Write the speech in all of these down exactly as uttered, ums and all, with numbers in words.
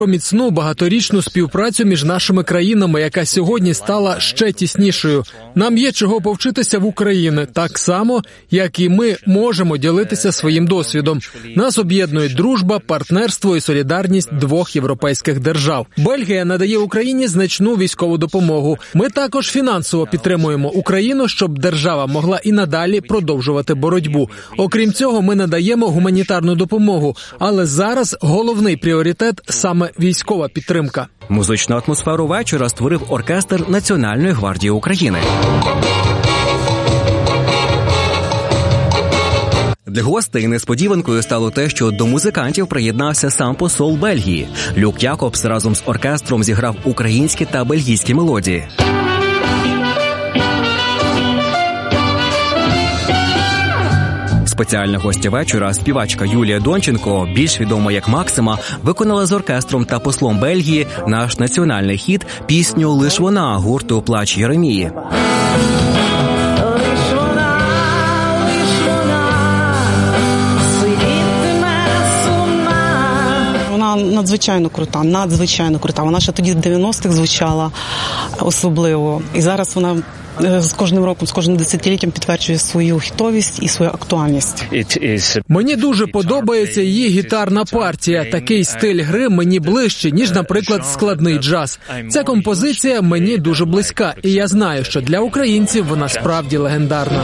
про міцну багаторічну співпрацю між нашими країнами, яка сьогодні стала ще тіснішою. Нам є чого повчитися в Україні, так само, як і ми можемо ділитися своїм досвідом. Нас об'єднують дружба, партнерство і солідарність двох європейських держав. Бельгія надає Україні значну військову допомогу. Ми також фінансово підтримуємо Україну, щоб держава могла і надалі продовжувати боротьбу. Окрім цього, ми надаємо гуманітарну допомогу, але зараз головний пріоритет – саме військова підтримка. Музичну атмосферу вечора створив оркестр Національної гвардії України. Для гостей несподіванкою стало те, що до музикантів приєднався сам посол Бельгії. Люк Якобс разом з оркестром зіграв українські та бельгійські мелодії. Спеціальна гостя вечора, співачка Юлія Донченко, більш відома як Максима, виконала з оркестром та послом Бельгії наш національний хіт пісню «Лиш вона» гурту «Плач Єремії». Вона надзвичайно крута, надзвичайно крута. Вона ще тоді в дев'яностих звучала особливо. І зараз вона з кожним роком, з кожним десятиліттям підтверджує свою хітовість і свою актуальність. Мені дуже подобається її гітарна партія. Такий стиль гри мені ближче, ніж, наприклад, складний джаз. Ця композиція мені дуже близька, і я знаю, що для українців вона справді легендарна.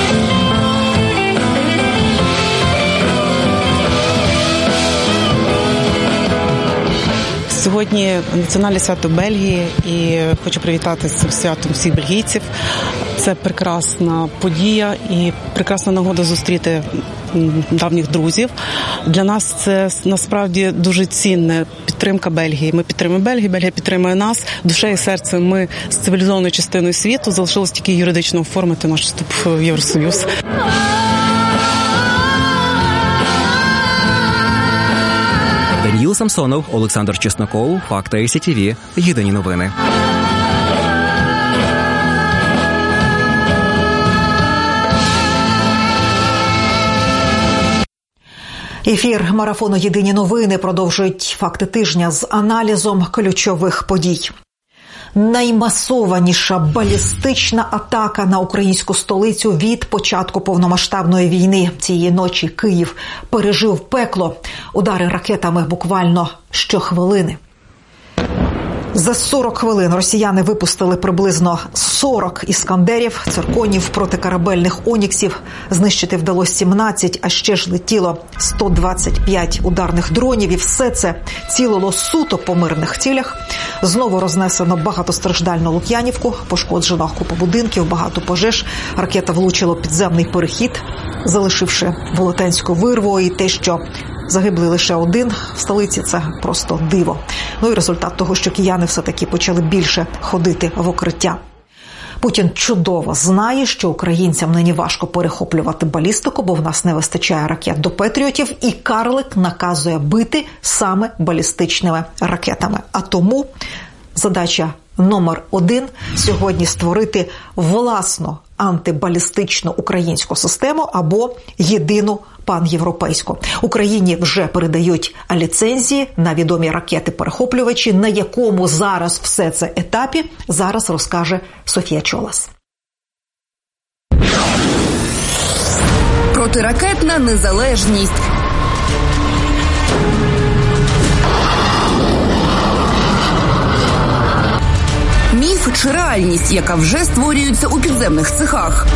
Сьогодні національне свято Бельгії, і хочу привітати з цим святом всіх бельгійців. Це прекрасна подія і прекрасна нагода зустріти давніх друзів. Для нас це насправді дуже цінна підтримка Бельгії. Ми підтримуємо Бельгію, Бельгія підтримує нас. Душею і серцем ми з цивілізованою частиною світу, залишилось тільки юридично оформити наш вступ в Євросоюз. Даніл Самсонов, Олександр Чесноков, Факти ай сі ті ві, єдині новини. Ефір марафону «Єдині новини» продовжують факти тижня з аналізом ключових подій. Наймасованіша балістична атака на українську столицю від початку повномасштабної війни. Цієї ночі Київ пережив пекло. Удари ракетами буквально щохвилини. За сорок хвилин росіяни випустили приблизно сорок іскандерів, цирконів, протикорабельних оніксів. Знищити вдалося сімнадцять, а ще ж летіло сто двадцять п'ять ударних дронів. І все це цілило суто по мирних цілях. Знову рознесено багатостраждальну Лук'янівку, пошкоджено купу будинків, багато пожеж. Ракета влучила в підземний перехід, залишивши велетенську вирву. І те, що загиблий лише один в столиці, це просто диво. Ну і результат того, що кияни все-таки почали більше ходити в укриття. Путін чудово знає, що українцям нині важко перехоплювати балістику, бо в нас не вистачає ракет до Петріотів, і карлик наказує бити саме балістичними ракетами. А тому задача номер один – сьогодні створити власну антибалістичну українську систему або єдину панєвропейську. Україні вже передають ліцензії на відомі ракети-перехоплювачі. На якому зараз все це етапі, зараз розкаже Софія Чолас. Протиракетна незалежність. Міф чи реальність, яка вже створюється у підземних цехах.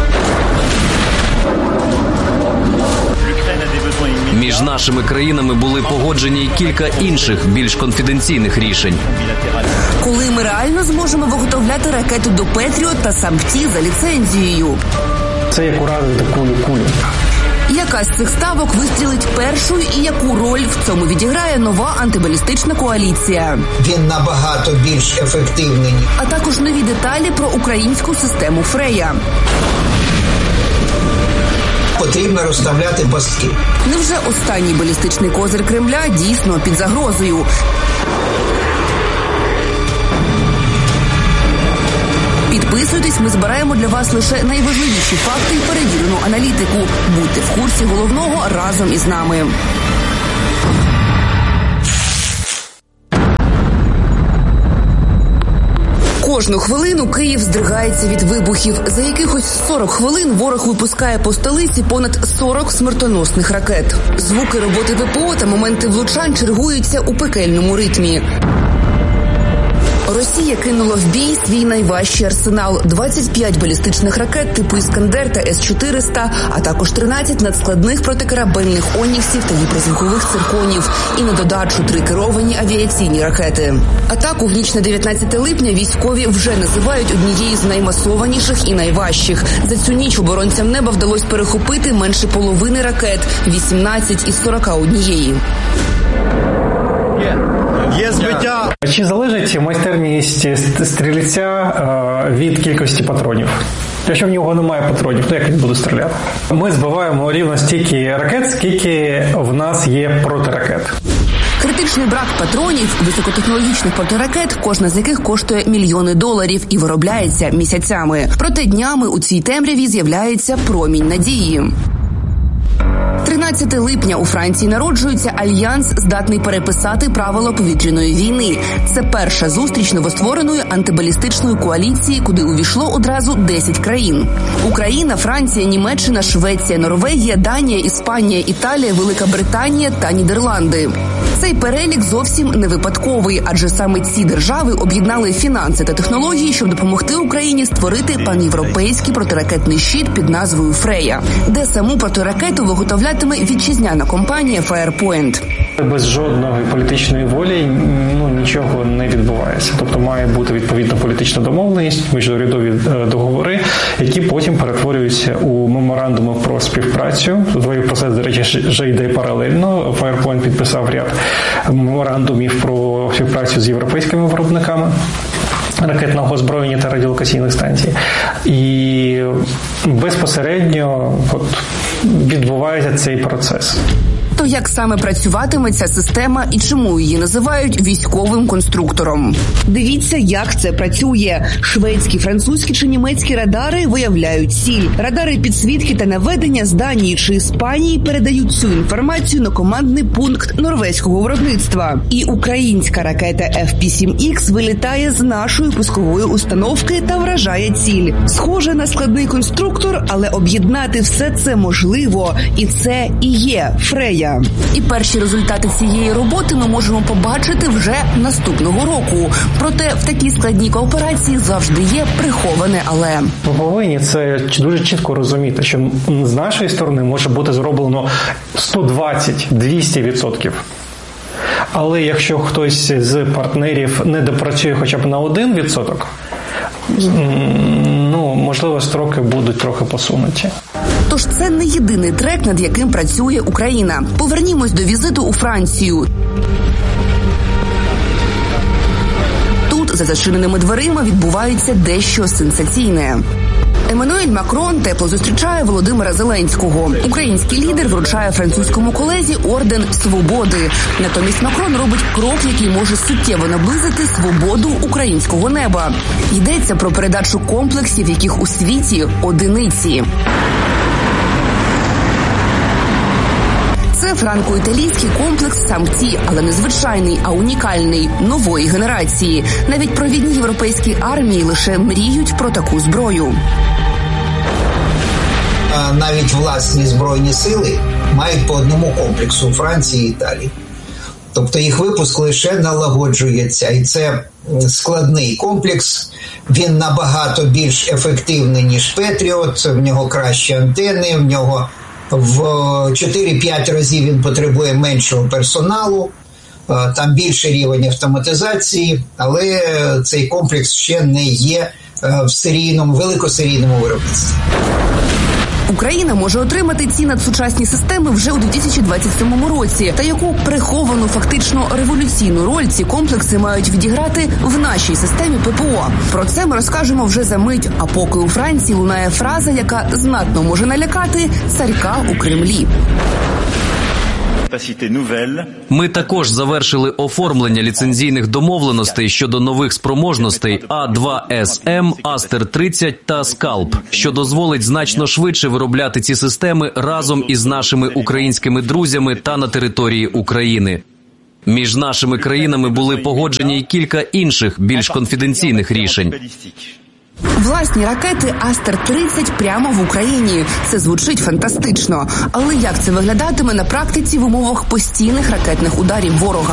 Між нашими країнами були погоджені й кілька інших, більш конфіденційних рішень. Коли ми реально зможемо виготовляти ракети до Петріот та самці за ліцензією? Це як уразити кулю кулю. Яка з цих ставок вистрілить першою і яку роль в цьому відіграє нова антибалістична коаліція? Він набагато більш ефективний. А також нові деталі про українську систему Фрея. Потрібно розставляти пастки. Невже останній балістичний козир Кремля дійсно під загрозою? Підписуйтесь, ми збираємо для вас лише найважливіші факти і перевірену аналітику. Будьте в курсі головного разом із нами. Кожну хвилину Київ здригається від вибухів. За якихось сорок хвилин ворог випускає по столиці понад сорок смертоносних ракет. Звуки роботи ВПО та моменти влучань чергуються у пекельному ритмі. Росія кинула в бій свій найважчий арсенал – двадцять п'ять балістичних ракет типу «Іскандер» та С чотириста, а також тринадцять надскладних протикорабельних «Оніксів» та гіперзвукових «Цирконів». І на додачу три керовані авіаційні ракети. Атаку в ніч на дев'ятнадцяте липня військові вже називають однією з наймасованіших і найважчих. За цю ніч оборонцям неба вдалося перехопити менше половини ракет – вісімнадцять із сорока однієї. Є збиття. Чи залежить майстерність стрільця від кількості патронів? Якщо в нього немає патронів, то як він буде стріляти? Ми збиваємо рівно стільки ракет, скільки в нас є протиракет. Критичний брак патронів, високотехнологічних протиракет, кожна з яких коштує мільйони доларів і виробляється місяцями. Проте днями у цій темряві з'являється промінь надії. тринадцяте липня у Франції народжується альянс, здатний переписати правила повітряної війни. Це перша зустріч новоствореної антибалістичної коаліції, куди увійшло одразу десять країн. Україна, Франція, Німеччина, Швеція, Норвегія, Данія, Іспанія, Італія, Велика Британія та Нідерланди. Цей перелік зовсім не випадковий, адже саме ці держави об'єднали фінанси та технології, щоб допомогти Україні створити панєвропейський протиракетний щит під назвою «Фрея», де саму протиракету виготовлятиме вітчизняна компанія Firepoint. Без жодної політичної волі ну, нічого не відбувається. Тобто має бути відповідна політична домовленість, міжурядові договори, які потім перетворюються у меморандуми про співпрацю. Той процес, до речі, вже йде паралельно. Firepoint підписав ряд меморандумів про співпрацю з європейськими виробниками ракетного озброєння та радіолокаційних станцій. І безпосередньо от, відбувається цей процес. То як саме працюватиме ця система і чому її називають військовим конструктором? Дивіться, як це працює. Шведські, французькі чи німецькі радари виявляють ціль. Радари підсвітки та наведення з Данії чи Іспанії передають цю інформацію на командний пункт норвезького виробництва. І українська ракета Еф Пі сім Ікс вилітає з нашої пускової установки та вражає ціль. Схоже на складний конструктор, але об'єднати все це можливо. І це і є «Фрея». І перші результати цієї роботи ми можемо побачити вже наступного року. Проте в такій складній кооперації завжди є приховане «але». Ми повинні це дуже чітко розуміти, що з нашої сторони може бути зроблено сто двадцять - двісті відсотків. Але якщо хтось з партнерів не допрацює хоча б на один відсоток, ну, можливо, строки будуть трохи посунуті. Тож це не єдиний трек, над яким працює Україна. Повернімось до візиту у Францію. Тут, за зачиненими дверима, відбувається дещо сенсаційне. Еммануель Макрон тепло зустрічає Володимира Зеленського. Український лідер вручає французькому колезі орден «Свободи». Натомість Макрон робить крок, який може суттєво наблизити свободу українського неба. Йдеться про передачу комплексів, яких у світі одиниці. Це франко-італійський комплекс «Самці», але не звичайний, а унікальний, нової генерації. Навіть провідні європейські армії лише мріють про таку зброю. Навіть власні збройні сили мають по одному комплексу у Франції і Італії. Тобто їх випуск лише налагоджується. І це складний комплекс. Він набагато більш ефективний, ніж «Петріот», в нього кращі антени, в нього в чотири-п'ять разів він потребує меншого персоналу, там більший рівень автоматизації, але цей комплекс ще не є в серійному, великосерійному виробництві. Україна може отримати ці надсучасні системи вже у дві тисячі двадцять сьомому році. Та яку приховану, фактично революційну роль ці комплекси мають відіграти в нашій системі ППО? Про це ми розкажемо вже за мить, а поки у Франції лунає фраза, яка знатно може налякати царька у Кремлі. Ми також завершили оформлення ліцензійних домовленостей щодо нових спроможностей А два С М, Астер тридцять та Скалп, що дозволить значно швидше виробляти ці системи разом із нашими українськими друзями та на території України. Між нашими країнами були погоджені й кілька інших, більш конфіденційних рішень. Власні ракети Астер тридцять прямо в Україні. Це звучить фантастично. Але як це виглядатиме на практиці в умовах постійних ракетних ударів ворога?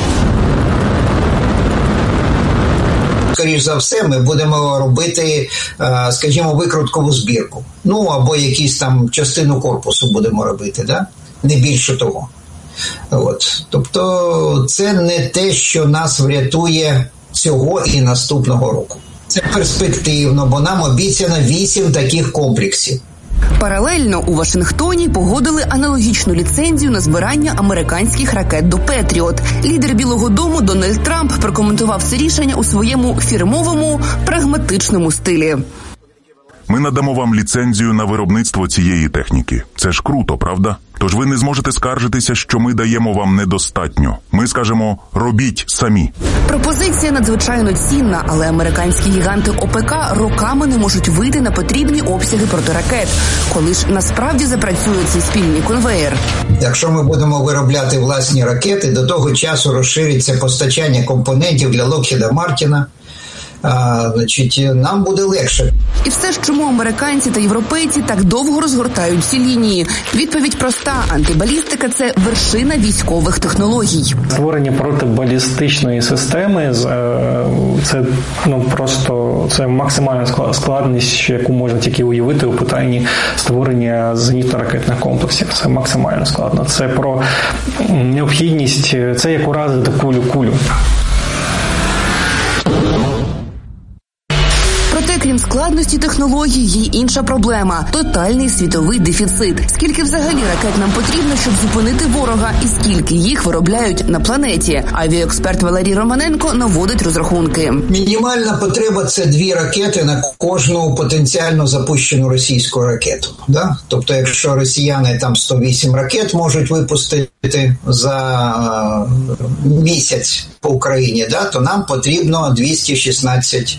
Скоріш за все, ми будемо робити, скажімо, викруткову збірку. Ну, або якісь там частину корпусу будемо робити, да? Не більше того. От. Тобто це не те, що нас врятує цього і наступного року. Це перспективно, бо нам обіцяно вісім таких комплексів. Паралельно у Вашингтоні погодили аналогічну ліцензію на збирання американських ракет до «Петріот». Лідер Білого дому Дональд Трамп прокоментував це рішення у своєму фірмовому, прагматичному стилі. Ми надамо вам ліцензію на виробництво цієї техніки. Це ж круто, правда? Тож ви не зможете скаржитися, що ми даємо вам недостатньо. Ми скажемо «робіть самі». Пропозиція надзвичайно цінна, але американські гіганти ОПК роками не можуть вийти на потрібні обсяги протиракет. Коли ж насправді запрацює цей спільний конвеєр? Якщо ми будемо виробляти власні ракети, до того часу розшириться постачання компонентів для Локхіда Мартіна. А, значить, нам буде легше. І все ж чому американці та європейці так довго розгортають ці лінії? Відповідь проста. Антибалістика – це вершина військових технологій. Створення протибалістичної системи – це ну, просто це максимальна складність, яку можна тільки уявити у питанні створення зенітно-ракетних комплексів. Це максимально складно. Це про необхідність, це як уразити кулю-кулю. Крім складності технологій, є й інша проблема – тотальний світовий дефіцит. Скільки взагалі ракет нам потрібно, щоб зупинити ворога, і скільки їх виробляють на планеті? Авіаексперт Валерій Романенко наводить розрахунки. Мінімальна потреба – це дві ракети на кожну потенціально запущену російську ракету. Да? Тобто, якщо росіяни там сто вісім ракет можуть випустити за місяць по Україні, да, то нам потрібно двісті шістнадцять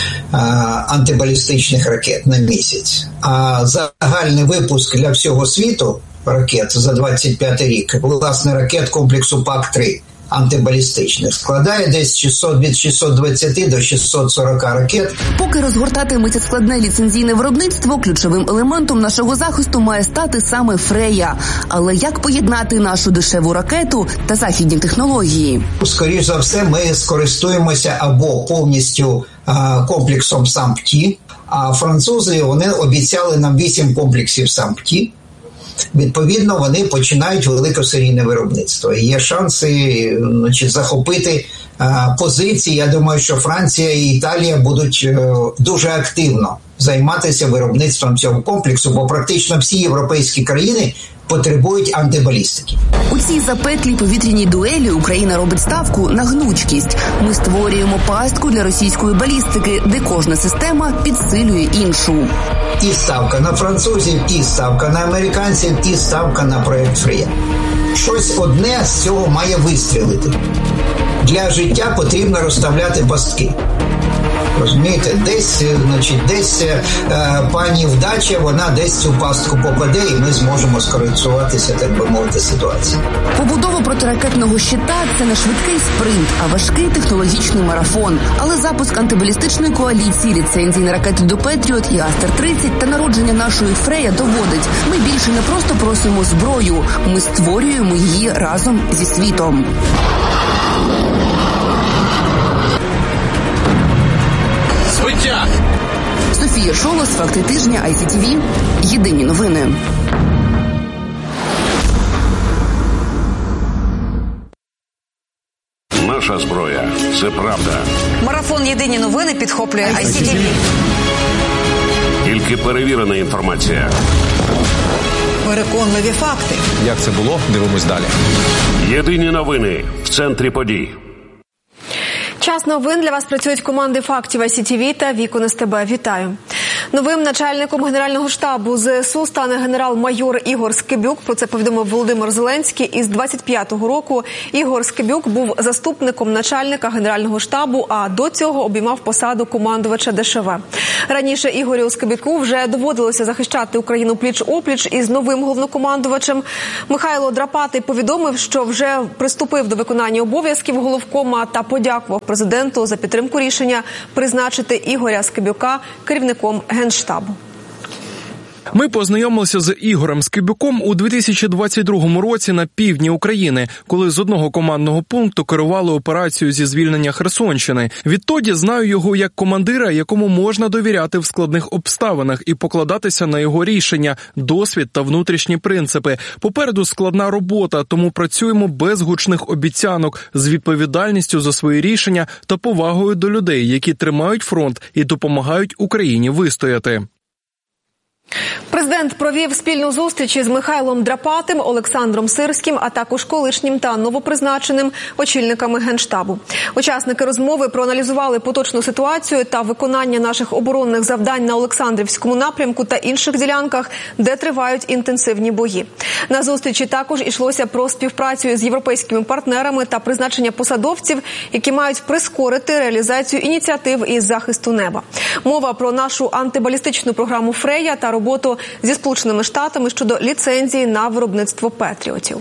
антибалістичних ракет на місяць. А загальний випуск для всього світу ракет за двадцять п'ятий рік, власне, ракет комплексу пак три антибалістичних складає десь шістсот, від шістсот двадцять до шістсот сорок ракет. Поки розгортатиметься складне ліцензійне виробництво, ключовим елементом нашого захисту має стати саме «Фрея». Але як поєднати нашу дешеву ракету та західні технології? Скоріше за все, ми скористуємося або повністю а, комплексом САМПТІ, а французи, вони обіцяли нам вісім комплексів САМПТІ. Відповідно, вони починають великосерійне виробництво. І є шанси, значить, захопити а, позиції. Я думаю, що Франція і Італія будуть а, дуже активно займатися виробництвом цього комплексу, бо практично всі європейські країни потребують антибалістики. У цій запеклій повітряній дуелі Україна робить ставку на гнучкість. Ми створюємо пастку для російської балістики, де кожна система підсилює іншу. І ставка на французів, і ставка на американців, і ставка на проєкт «Фрея». Щось одне з цього має вистрілити. Для життя потрібно розставляти пастки. Розумієте, десь, значить, десь е, пані вдача, вона десь цю пастку попаде, і ми зможемо скористуватися, так би мовити, ситуацією. Побудова протиракетного щита – це не швидкий спринт, а важкий технологічний марафон. Але запуск антибалістичної коаліції, ліцензії на ракети до «Петріот» і Астер тридцять та народження нашої «Фрея» доводить. Ми більше не просто просимо зброю, ми створюємо її разом зі світом. Збиття! Софія Шолос, «Факти тижня», ай сі ті ві. Єдині новини. Наша зброя – це правда. Марафон «Єдині новини» підхоплює ай сі ті ві. Тільки перевірена інформація. Переконливі факти. Як це було? Дивимось далі. Єдині новини в центрі подій. Час новин. Для вас працюють команди фактів ай сі ті ві та Вікон ес те бе. Вітаю. Новим начальником Генерального штабу ЗСУ стане генерал-майор Ігор Скибюк. Про це повідомив Володимир Зеленський. Із двадцять п'ятого року Ігор Скибюк був заступником начальника Генерального штабу, а до цього обіймав посаду командувача Де Ше Ve. Раніше Ігорю Скибюку вже доводилося захищати Україну пліч-опліч із новим головнокомандувачем. Михайло Драпатий повідомив, що вже приступив до виконання обов'язків головкома та подякував президенту за підтримку рішення призначити Ігоря Скибюка керівником Генштабу. Ми познайомилися з Ігорем Скибюком у дві тисячі двадцять другому році на півдні України, коли з одного командного пункту керували операцію зі звільнення Херсонщини. Відтоді знаю його як командира, якому можна довіряти в складних обставинах і покладатися на його рішення, досвід та внутрішні принципи. Попереду складна робота, тому працюємо без гучних обіцянок, з відповідальністю за свої рішення та повагою до людей, які тримають фронт і допомагають Україні вистояти. Президент провів спільну зустріч із Михайлом Драпатим, Олександром Сирським, а також колишнім та новопризначеним очільниками Генштабу. Учасники розмови проаналізували поточну ситуацію та виконання наших оборонних завдань на Олександрівському напрямку та інших ділянках, де тривають інтенсивні бої. На зустрічі також йшлося про співпрацю з європейськими партнерами та призначення посадовців, які мають прискорити реалізацію ініціатив із захисту неба. Мова про нашу антибалістичну програму «Фрея» та роботу зі Сполученими Штатами щодо ліцензії на виробництво «Петріотів».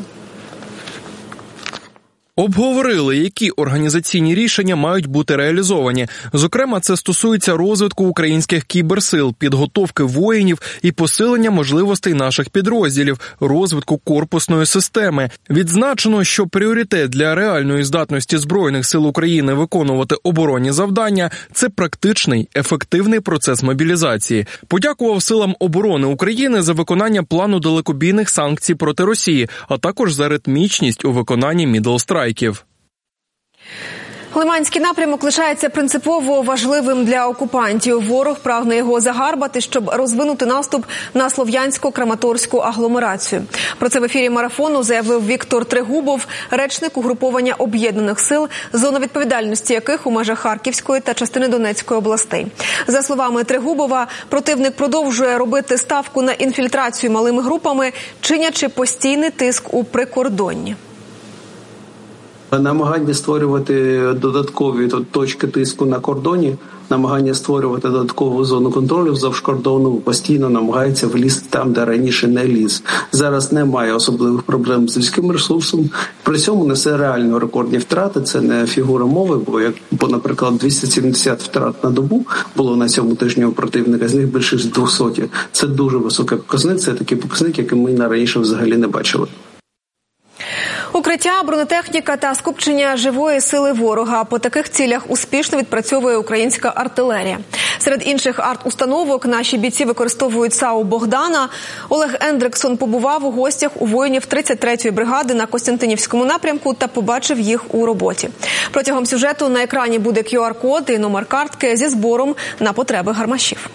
Обговорили, які організаційні рішення мають бути реалізовані. Зокрема, це стосується розвитку українських кіберсил, підготовки воїнів і посилення можливостей наших підрозділів, розвитку корпусної системи. Відзначено, що пріоритет для реальної здатності Збройних сил України виконувати оборонні завдання – це практичний, ефективний процес мобілізації. Подякував силам оборони України за виконання плану далекобійних санкцій проти Росії, а також за ритмічність у виконанні мідл-страйків. Лиманський напрямок лишається принципово важливим для окупантів. Ворог прагне його загарбати, щоб розвинути наступ на Слов'янсько-Краматорську агломерацію. Про це в ефірі марафону заявив Віктор Трегубов, речник угруповання об'єднаних сил, зона відповідальності яких у межах Харківської та частини Донецької областей. За словами Трегубова, противник продовжує робити ставку на інфільтрацію малими групами, чинячи постійний тиск у прикордонні. Намагання створювати додаткові точки тиску на кордоні, намагання створювати додаткову зону контролю вздовж кордону постійно намагається влізти там, де раніше не ліз. Зараз немає особливих проблем з людським ресурсом, при цьому несе реально рекордні втрати, це не фігура мови, бо, як, бо наприклад, двісті сімдесят втрат на добу було на цьому тижні у противника, з них більше двісті. Це дуже високий показник, це такий показник, який ми раніше взагалі не бачили. Укриття, бронетехніка та скупчення живої сили ворога. По таких цілях успішно відпрацьовує українська артилерія. Серед інших арт-установок наші бійці використовують САУ «Богдана». Олег Ендриксон побував у гостях у воїнів тридцять третьої бригади на Костянтинівському напрямку та побачив їх у роботі. Протягом сюжету на екрані буде кю ар-код і номер картки зі збором на потреби гармашів.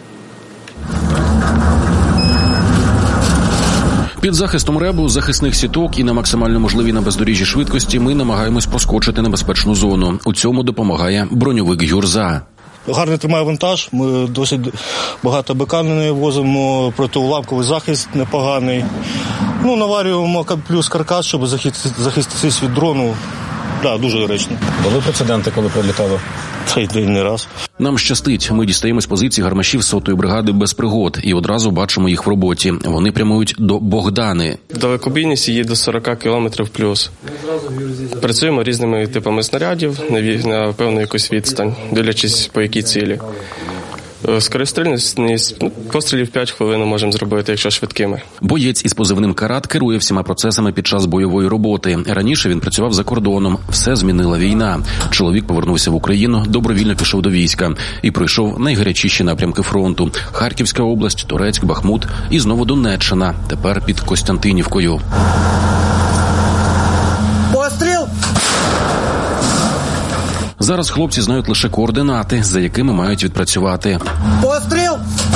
Під захистом РЕБу, захисних сіток і на максимально можливій на бездоріжжі швидкості ми намагаємось проскочити небезпечну зону. У цьому допомагає броньовик «Гюрза». Гарно тримає вантаж, ми досить багато бекаліни возимо, протиуламковий захист непоганий. Ну, наварюємо плюс каркас, щоб захиститись від дрону. Так, да, дуже доречно. Були прецеденти, коли прилітали? Та й не раз. Нам щастить. Ми дістаємо з позиції гармашів сотої бригади без пригод і одразу бачимо їх в роботі. Вони прямують до Богдани. Далекобійність її до сорок кілометрів плюс. Працюємо різними типами снарядів на певну якусь відстань, дивлячись по якій цілі. Скорострільність, ну, пострілів п'ять хвилин можемо зробити, якщо швидкими. Боєць із позивним «Карат» керує всіма процесами під час бойової роботи. Раніше він працював за кордоном. Все змінила війна. Чоловік повернувся в Україну, добровільно пішов до війська і пройшов найгарячіші напрямки фронту. Харківська область, Торецьк, Бахмут і знову Донеччина. Тепер під Костянтинівкою. Постріл! Зараз хлопці знають лише координати, за якими мають відпрацювати. Постріл!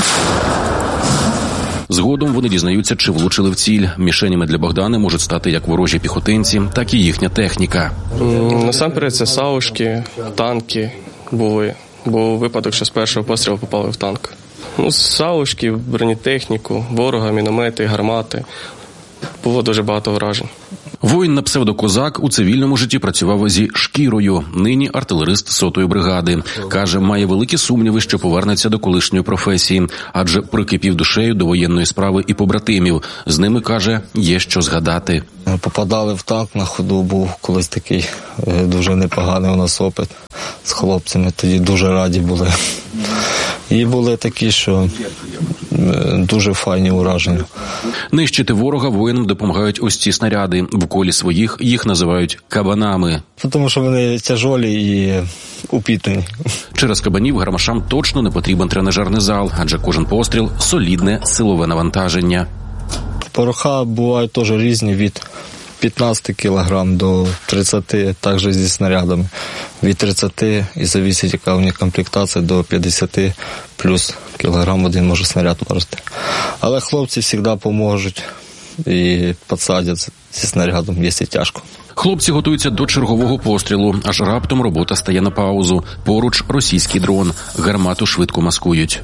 Згодом вони дізнаються, чи влучили в ціль. Мішенями для Богдани можуть стати як ворожі піхотинці, так і їхня техніка. Насамперед це саушки, танки були. Був випадок, що з першого пострілу попали в танк. Ну, залишки, бронетехніку, ворога, міномети, гармати. Було дуже багато вражень. Воїн на псевдокозак у цивільному житті працював зі шкірою, нині артилерист сотої бригади. Каже, має великі сумніви, що повернеться до колишньої професії, адже прикипів душею до воєнної справи і побратимів. З ними, каже, є що згадати. Попадали в танк, на ходу був колись такий дуже непоганий у нас опит з хлопцями, тоді дуже раді були. І були такі, що дуже файні ураження. Нищити ворога воїнам допомагають ось ці снаряди. В колі своїх їх називають кабанами. Тому що вони тяжолі і упітані. Через кабанів гармашам точно не потрібен тренажерний зал, адже кожен постріл – солідне силове навантаження. Пороха бувають теж різні, від п'ятнадцять кілограм до тридцять, також зі снарядами. Від тридцяти, і зависить, яка у них комплектація, до п'ятдесят плюс кілограм один може снаряд морозити. Але хлопці завжди допоможуть і підсадять зі снарядом, якщо тяжко. Хлопці готуються до чергового пострілу, аж раптом робота стає на паузу. Поруч російський дрон. Гармату швидко маскують.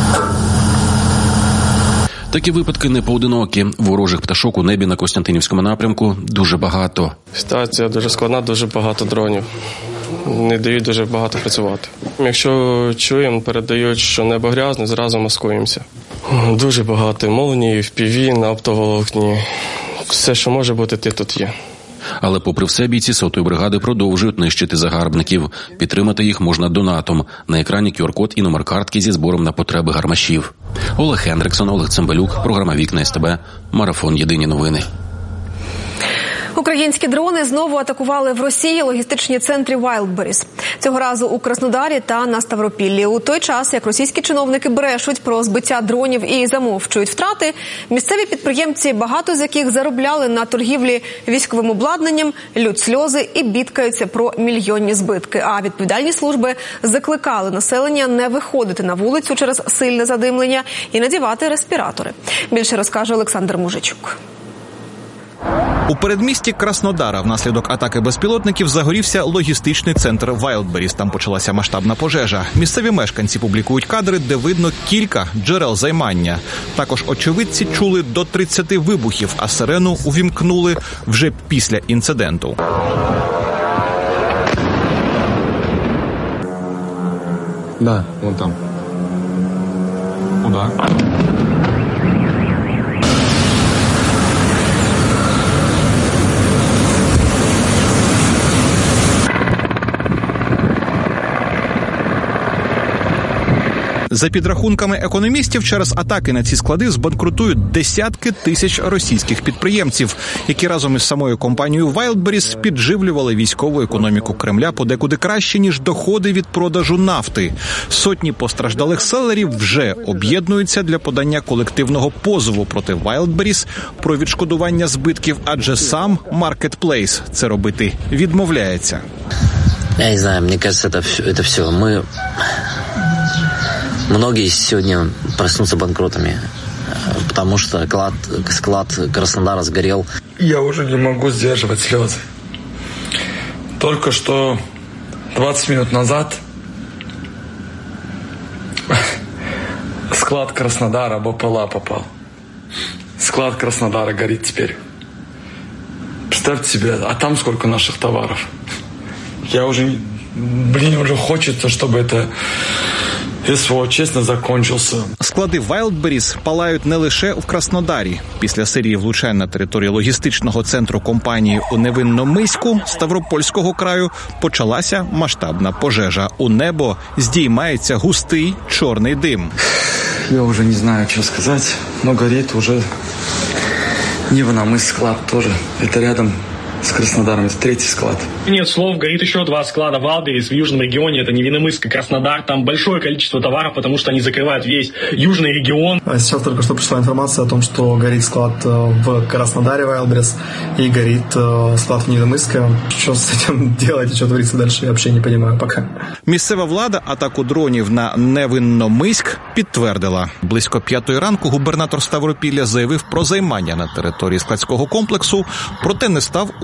Такі випадки не поодинокі. Ворожих пташок у небі на Костянтинівському напрямку дуже багато. Ситуація дуже складна, дуже багато дронів. Не дають дуже багато працювати. Якщо чуємо, передають, що небо грязне, зразу маскуємося. Дуже багато. Молнії, еф пі ві, на оптоволокні. Все, що може бути, те тут є. Але попри все, бійці сотої бригади продовжують нищити загарбників. Підтримати їх можна донатом. На екрані ку ар код і номер картки зі збором на потреби гармашів. Олег Хендриксон, Олег Цимбалюк, програма «Вікна ес те бе», марафон «Єдині новини». Українські дрони знову атакували в Росії логістичні центри Wildberries. Цього разу у Краснодарі та на Ставропіллі. У той час, як російські чиновники брешуть про збиття дронів і замовчують втрати, місцеві підприємці, багато з яких заробляли на торгівлі військовим обладнанням, лють сльози і бідкаються про мільйонні збитки. А відповідальні служби закликали населення не виходити на вулицю через сильне задимлення і надівати респіратори. Більше розкаже Олександр Мужичук. У передмісті Краснодара внаслідок атаки безпілотників загорівся логістичний центр Wildberries. Там почалася масштабна пожежа. Місцеві мешканці публікують кадри, де видно кілька джерел займання. Також очевидці чули до тридцяти вибухів, а сирену увімкнули вже після інциденту. Да, вон там. Куда? За підрахунками економістів, через атаки на ці склади збанкрутують десятки тисяч російських підприємців, які разом із самою компанією Wildberries підживлювали військову економіку Кремля подекуди краще, ніж доходи від продажу нафти. Сотні постраждалих селерів вже об'єднуються для подання колективного позову проти Wildberries про відшкодування збитків, адже сам маркетплейс це робити відмовляється. Я не знаю, мені кажется, це, це все. Ми... Многие сегодня проснутся банкротами, потому что склад, склад Краснодара сгорел. Я уже не могу сдерживать слезы. Только что двадцать минут назад склад Краснодара в БПЛА попал. Склад Краснодара горит теперь. Представьте себе, а там сколько наших товаров. Я уже, блин, уже хочется, чтобы это... СВО, чесно, закінчився. Склади Wildberries палають не лише в Краснодарі. Після серії влучань на території логістичного центру компанії у Невинномиську Ставропольського краю почалася масштабна пожежа. У небо здіймається густий чорний дим. Я вже не знаю, що сказати, але горить вже Невинномысск склад теж. Це рядом с Краснодаром. Это третий склад. Нет слов, горит еще два склада Wildberries в южном регионе. Это Невинномысск и Краснодар. Там большое количество товаров, потому что они закрывают весь южный регион. Сейчас только что пришла информация о том, что горит склад в Краснодаре Wildberries и горит склад в Невинномысске. Что с этим делать и что творится дальше, я вообще не понимаю пока. Місцева влада атаку дронів на Невинномиськ підтвердила. Близько п'ятої ранку губернатор Ставропілля заявив про займання на території складського комплексу, проте не став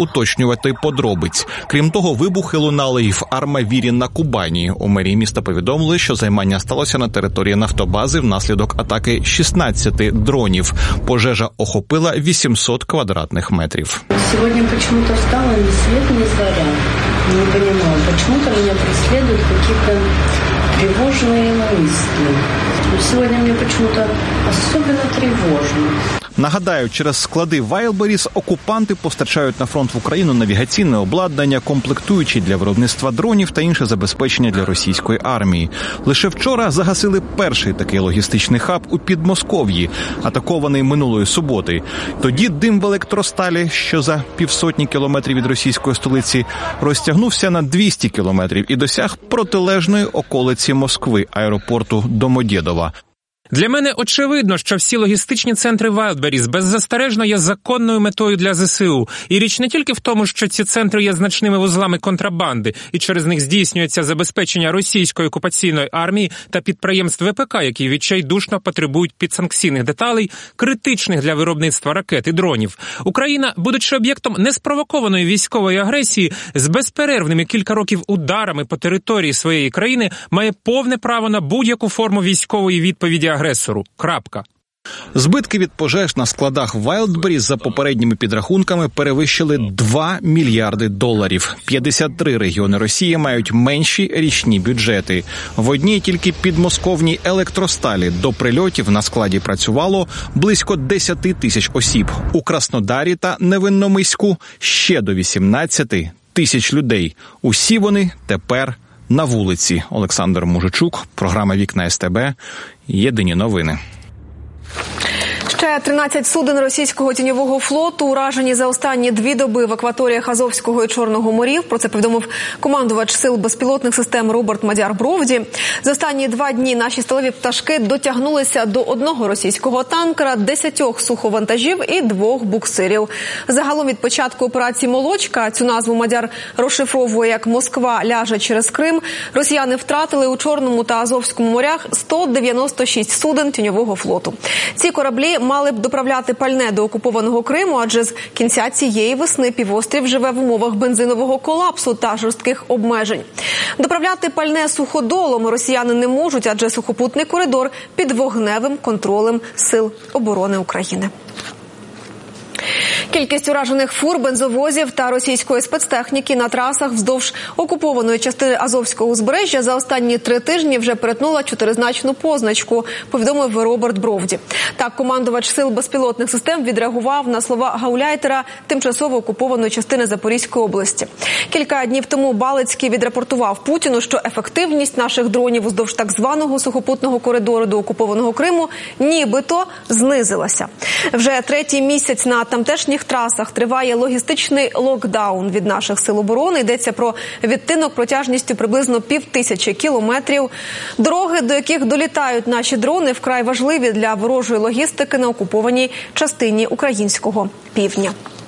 уточнювати подробиць. Крім того, вибухи лунали й в Армавірі на Кубані. У мерії міста повідомили, що займання сталося на території нафтобази внаслідок атаки шістнадцяти дронів. Пожежа охопила вісімсот квадратних метрів. Сьогодні почему-то встала ни свет, ни заря. Не понимаю, почему-то меня преследуют какие-то тревожные мысли. Сегодня мне почему-то особенно тревожно. Нагадаю, через склади Wildberries окупанти постачають на фронт в Україну навігаційне обладнання, комплектуючі для виробництва дронів та інше забезпечення для російської армії. Лише вчора загасили перший такий логістичний хаб у Підмосков'ї, атакований минулої суботи. Тоді дим в електросталі, що за півсотні кілометрів від російської столиці, розтягнувся на двісті кілометрів і досяг протилежної околиці Москви, аеропорту Домодєдова. Для мене очевидно, що всі логістичні центри Wildberries беззастережно є законною метою для ЗСУ. І річ не тільки в тому, що ці центри є значними вузлами контрабанди, і через них здійснюється забезпечення російської окупаційної армії та підприємств ВПК, які відчайдушно потребують підсанкційних деталей, критичних для виробництва ракет і дронів. Україна, будучи об'єктом неспровокованої військової агресії, з безперервними кілька років ударами по території своєї країни, має повне право на будь-яку форму військової відповіді агресору. Крапка. Збитки від пожеж на складах Wildberries за попередніми підрахунками перевищили два мільярди доларів. п'ятдесят три регіони Росії мають менші річні бюджети. В одній тільки підмосковній електросталі до прильотів на складі працювало близько десять тисяч осіб. У Краснодарі та Невинномиську ще до вісімнадцяти тисяч людей. Усі вони тепер на вулиці. Олександр Мужичук, програма «Вікна СТБ», єдині новини. Ще тринадцять суден російського тіньового флоту уражені за останні дві доби в акваторіях Азовського і Чорного морів. Про це повідомив командувач сил безпілотних систем Роберт Мадяр-Бровді. За останні два дні наші сталеві пташки дотягнулися до одного російського танкера, десятьох суховантажів і двох буксирів. Загалом від початку операції «Молочка», цю назву Мадяр розшифровує як «Москва ляже через Крим», росіяни втратили у Чорному та Азовському морях сто дев'яносто шість суден тіньового флоту. Ці кораблі мали б доправляти пальне до окупованого Криму, адже з кінця цієї весни півострів живе в умовах бензинового колапсу та жорстких обмежень. Доправляти пальне суходолом росіяни не можуть, адже сухопутний коридор під вогневим контролем Сил оборони України. Кількість уражених фур, бензовозів та російської спецтехніки на трасах вздовж окупованої частини Азовського узбережжя за останні три тижні вже перетнула чотиризначну позначку, повідомив Роберт Бровді. Так, командувач сил безпілотних систем відреагував на слова гауляйтера тимчасово окупованої частини Запорізької області. Кілька днів тому Балицький відрапортував Путіну, що ефективність наших дронів уздовж так званого сухопутного коридору до окупованого Криму нібито знизилася. Вже третій місяць на тамтешніх трасах триває логістичний локдаун від наших сил оборони. Йдеться про відтинок протяжністю приблизно півтисячі кілометрів. Дороги, до яких долітають наші дрони, вкрай важливі для ворожої логістики на окупованій частині українського півдня.